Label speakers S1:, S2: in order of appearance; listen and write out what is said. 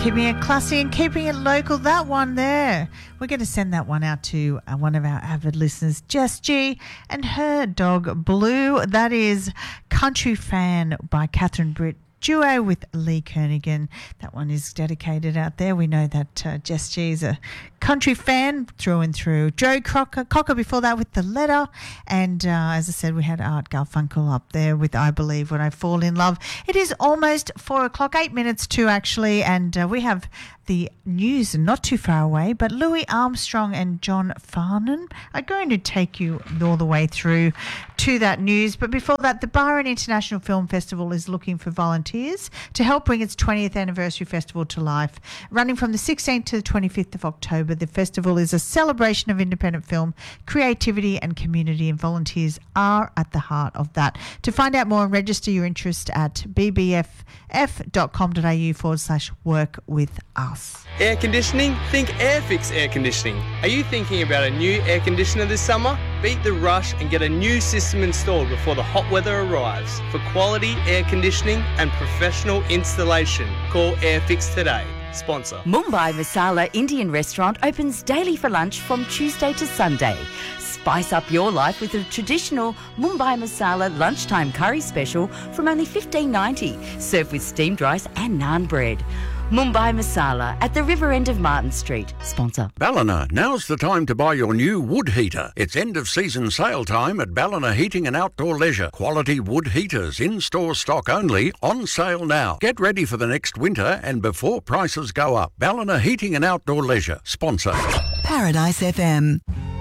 S1: Keeping it classy and keeping it local. That one there. We're going to send that one out to one of our avid listeners, Jess G, and her dog Blue. That is Country Fan by Catherine Britt. Duo with Lee Kernaghan. That one is dedicated out there. We know that Jess G is a country fan through and through. Joe Cocker before that with The Letter. And as I said, we had Art Garfunkel up there with I Believe When I Fall in Love. It is almost 4 o'clock, 8 minutes to actually, and we have the news not too far away, but Louis Armstrong and John Farnan are going to take you all the way through to that news. But before that, the Byron International Film Festival is looking for volunteers to help bring its 20th anniversary festival to life. Running from the 16th to the 25th of October, the festival is a celebration of independent film, creativity and community, and volunteers are at the heart of that. To find out more and register your interest at bbff.com.au/work with us.
S2: Air conditioning? Think Airfix Air Conditioning. Are you thinking about a new air conditioner this summer? Beat the rush and get a new system installed before the hot weather arrives. For quality air conditioning and professional installation, call Airfix today. Sponsor.
S3: Mumbai Masala Indian Restaurant opens daily for lunch from Tuesday to Sunday. Spice up your life with a traditional Mumbai Masala lunchtime curry special from only $15.90, served with steamed rice and naan bread. Mumbai Masala at the river end of Martin Street. Sponsor.
S4: Ballina, now's the time to buy your new wood heater. It's end of season sale time at Ballina Heating and Outdoor Leisure. Quality wood heaters, in-store stock only, on sale now. Get ready for the next winter and before prices go up. Ballina Heating and Outdoor Leisure. Sponsor.
S5: Paradise FM.